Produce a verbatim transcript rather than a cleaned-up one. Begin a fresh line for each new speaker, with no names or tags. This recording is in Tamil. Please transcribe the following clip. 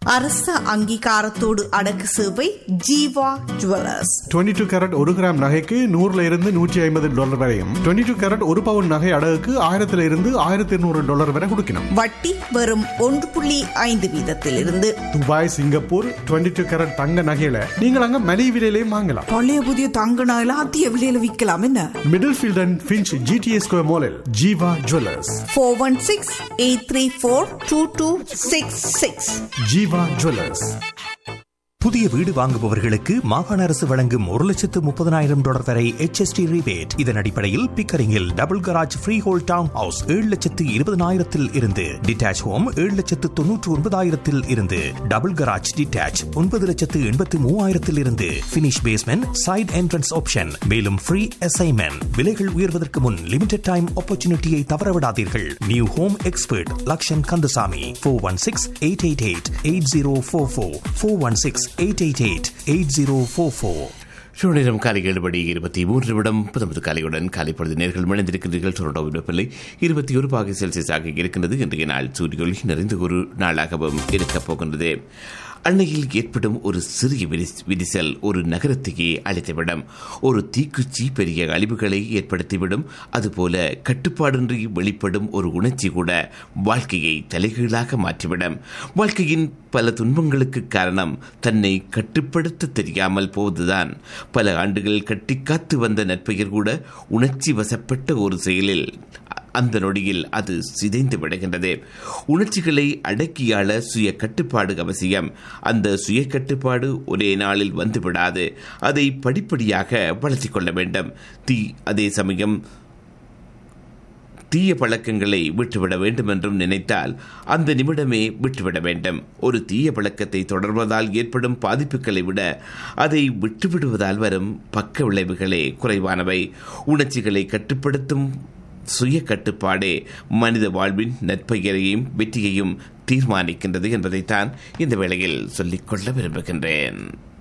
அரச அங்கீகாரத்தோடு அடக்கு சேவை Jeeva jewellers.
Twenty two carat ஒரு கிராம் நகைக்கு நூறுல இருந்து நூற்றி ஐம்பது டாலர் வரையும், டுவெண்ட்டி டூ கேரட் ஒரு பவுன் நகை அடகுக்கு ஆயிரத்துல இருந்து ஆயிரத்தி இருநூறு டாலர் வரை கொடுக்கணும்.
வட்டி வெறும் ஒன்று புள்ளி ஐந்து வீதத்தில் இருந்து.
Dubai, Singapore twenty two carat தங்க நகையில நீங்கள் அங்க மலிவு விலையிலேயே வாங்கலாம்.
பழைய புதிய தங்க நகையில அதிக விலையில விற்கலாம். என்ன
middle field and Finch GTA square மாலில் Jeeva jewellers.
Four one six eight three four two two six six.
Jeeva jewellers.
புதிய வீடு வாங்குபவர்களுக்கு மாகாண அரசு வழங்கும் ஒரு லட்சத்து முப்பதனாயிரம் டாலர் வரை எச் எஸ் டி ரிபேட். இதன் அடிப்படையில் பிக்கரிங்கில் double garage free whole down house ஏழு லட்சத்து இருபதனாயிரத்தில் இருந்து, டிட்டாச் ஹோம் ஏழு லட்சத்து தொன்னூற்று ஒன்பதாயிரத்தில் இருந்து, டபுள் கராஜ் டிட்டாச் ஒன்பது லட்சத்து எண்பத்து மூவாயிரத்தில் இருந்து, finish basement side entrance option. மேலும் ஃப்ரீ அசைன்மெண்ட். விலைகள் உயர்வதற்கு முன் லிமிடெட் டைம் ஆப்பர்ச்சுனிட்டியை தவறவிடாதீர்கள். New home expert Lakshan Kandasamy. Four one six eight eight eight eight zero four four four one six eight eight eight eight zero four four.
நேரம் காலை ஏழு மணி இருபத்தி மூன்று நிமிடம். புதமது காலையுடன் காலை பொழுது நேர்கள் இணைந்திருக்கின்றீர்கள். டொரண்டோ வெப்பநிலை இருபத்தி ஒரு பாகை செல்சியஸாக இருக்கின்றது. இன்றைய நாள் சூரிய ஒளி நிறைந்த ஒரு நாளாகவும் இருக்கப் போகின்றது. அண்மையில் ஏற்படும் ஒரு சிறிய விரிசல் ஒரு நகரத்தையே அழித்துவிடும். ஒரு தீக்குச்சி பெரிய அழிவுகளை ஏற்படுத்திவிடும். அதுபோல கட்டுப்பாடின்றி வெளிப்படும் ஒரு உணர்ச்சி கூட வாழ்க்கையை தலைகீழாக மாற்றிவிடும். வாழ்க்கையின் பல துன்பங்களுக்கு காரணம் தன்னை கட்டுப்படுத்த தெரியாமல் போவதுதான். பல ஆண்டுகள் கட்டிக்காத்து வந்த நட்பெயர் கூட உணர்ச்சி வசப்பட்ட ஒரு செயலில் அந்த நொடியில் அது சிதைந்து விடுகின்றது. உணர்ச்சிகளை அடக்கியாள சுய கட்டுப்பாடு அவசியம். அந்த சுய கட்டுப்பாடு ஒரே நாளில் வந்துவிடாது. அதை படிப்படியாக வளர்த்திக் கொள்ள வேண்டும். தீ அதே சமயம் தீய பழக்கங்களை விட்டுவிட வேண்டும் என்றும் நினைத்தால் அந்த நிமிடமே விட்டுவிட வேண்டும். ஒரு தீய பழக்கத்தை தொடர்வதால் ஏற்படும் பாதிப்புகளை விட அதை விட்டுவிடுவதால் வரும் பக்க விளைவுகளே குறைவானவை. உணர்ச்சிகளை கட்டுப்படுத்தும் சுய கட்டுப்பாடே மனித வாழ்வின் நற்பெயரையும் வெற்றியையும் தீர்மானிக்கின்றது என்பதைத்தான் இந்த வேளையில் சொல்லிக்கொள்ள விரும்புகின்றேன்.